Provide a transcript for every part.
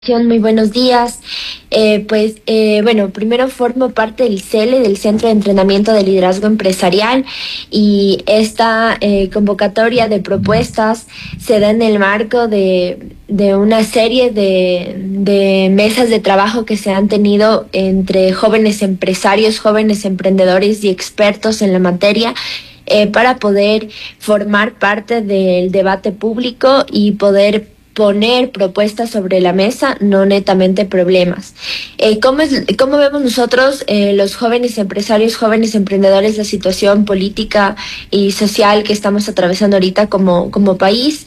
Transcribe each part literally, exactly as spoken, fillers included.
Muy buenos días. Eh, pues, eh, bueno, primero formo parte del C E L E, del Centro de Entrenamiento de Liderazgo Empresarial, y esta eh, convocatoria de propuestas se da en el marco de, de una serie de, de mesas de trabajo que se han tenido entre jóvenes empresarios, jóvenes emprendedores y expertos en la materia, eh, para poder formar parte del debate público y poder poner propuestas sobre la mesa, no netamente problemas. Eh, ¿cómo, es, ¿Cómo vemos nosotros, eh, los jóvenes empresarios, jóvenes emprendedores, la situación política y social que estamos atravesando ahorita como, como país?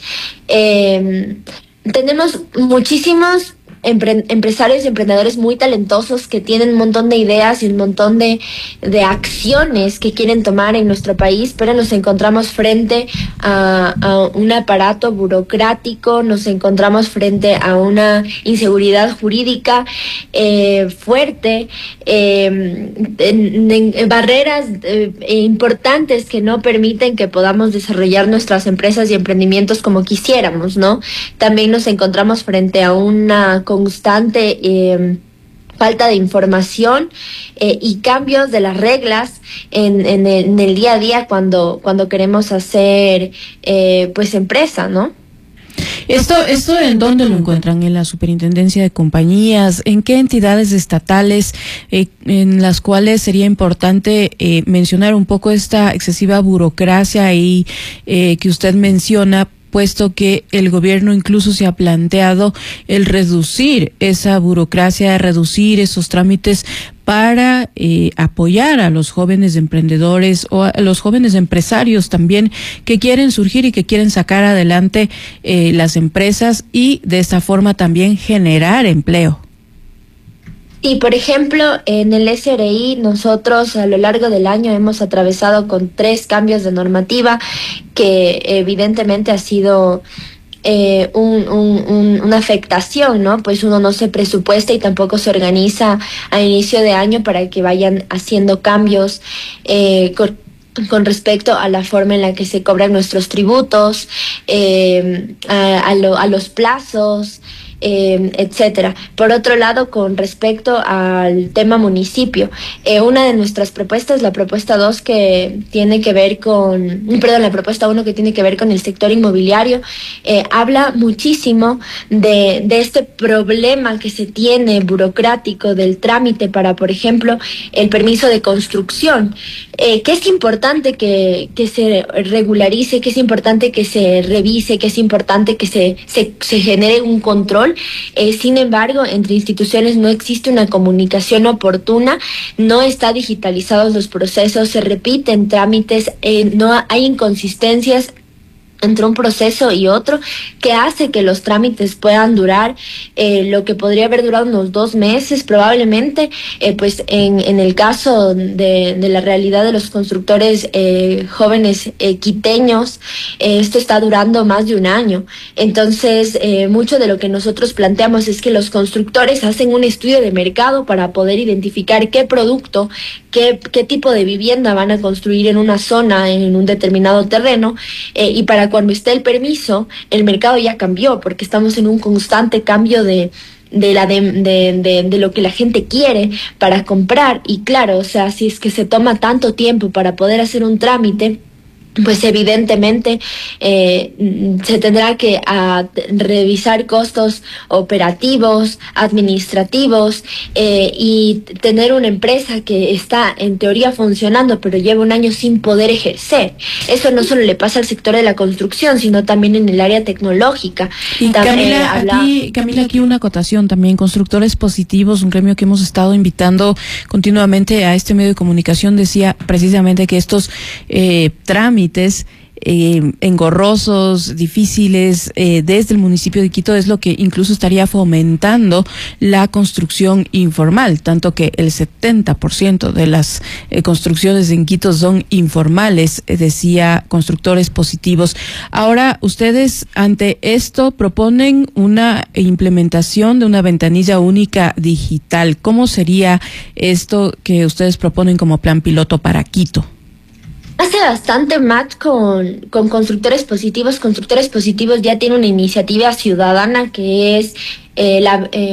Eh, tenemos muchísimos Empre empresarios y emprendedores muy talentosos que tienen un montón de ideas y un montón de, de acciones que quieren tomar en nuestro país, pero nos encontramos frente a, a un aparato burocrático, nos encontramos frente a una inseguridad jurídica eh, fuerte, eh, en, en barreras eh, importantes que no permiten que podamos desarrollar nuestras empresas y emprendimientos como quisiéramos, ¿no? También nos encontramos frente a una constante eh, falta de información eh, y cambios de las reglas en, en, el, en el día a día cuando, cuando queremos hacer eh, pues empresa, ¿no? ¿Esto, esto en dónde lo encuentran? ¿En la Superintendencia de Compañías? ¿En qué entidades estatales eh, en las cuales sería importante eh, mencionar un poco esta excesiva burocracia y eh, que usted menciona, puesto que el gobierno incluso se ha planteado el reducir esa burocracia, reducir esos trámites para eh, apoyar a los jóvenes emprendedores o a los jóvenes empresarios también que quieren surgir y que quieren sacar adelante eh, las empresas y de esta forma también generar empleo? Sí, por ejemplo, en el S R I nosotros a lo largo del año hemos atravesado con tres cambios de normativa que evidentemente ha sido eh, un, un, un, una afectación, ¿no? Pues uno no se presupuesta y tampoco se organiza a inicio de año para que vayan haciendo cambios eh, con con respecto a la forma en la que se cobran nuestros tributos, eh, a, a, lo, a los plazos, eh, etcétera. Por otro lado, con respecto al tema municipio, eh, una de nuestras propuestas, la propuesta dos, que tiene que ver con, perdón, la propuesta uno, que tiene que ver con el sector inmobiliario, eh, habla muchísimo de, de este problema que se tiene burocrático del trámite para, por ejemplo, el permiso de construcción, eh, que es importante que, que se regularice, que es importante que se revise, que es importante que se, se, se genere un control. Eh, sin embargo, entre instituciones no existe una comunicación oportuna, no están digitalizados los procesos, se repiten trámites, eh, no hay inconsistencias entre un proceso y otro, que hace que los trámites puedan durar eh, lo que podría haber durado unos dos meses probablemente, eh, pues en, en el caso de, de la realidad de los constructores eh, jóvenes eh, quiteños, eh, esto está durando más de un año. Entonces, eh, mucho de lo que nosotros planteamos es que los constructores hacen un estudio de mercado para poder identificar qué producto, qué, qué tipo de vivienda van a construir en una zona, en un determinado terreno, eh, y para cuando esté el permiso, el mercado ya cambió, porque estamos en un constante cambio de de la de, de, de, de lo que la gente quiere para comprar. Y claro, o sea, si es que se toma tanto tiempo para poder hacer un trámite, pues evidentemente eh, se tendrá que a, revisar costos operativos, administrativos, eh, y tener una empresa que está en teoría funcionando pero lleva un año sin poder ejercer. Eso no solo le pasa al sector de la construcción, sino también en el área tecnológica. Y también, Camila, eh, habla... aquí, Camila, aquí una acotación también. Constructores Positivos, un gremio que hemos estado invitando continuamente a este medio de comunicación, decía precisamente que estos eh, trámites Eh, engorrosos, difíciles, eh, desde el municipio de Quito, es lo que incluso estaría fomentando la construcción informal, tanto que el setenta por ciento de las eh, construcciones en Quito son informales, eh, decía Constructores Positivos. Ahora, ustedes ante esto proponen una implementación de una ventanilla única digital. ¿Cómo sería esto que ustedes proponen como plan piloto para Quito? Hace bastante match con, con Constructores Positivos. Constructores Positivos ya tiene una iniciativa ciudadana que es eh, la... Eh,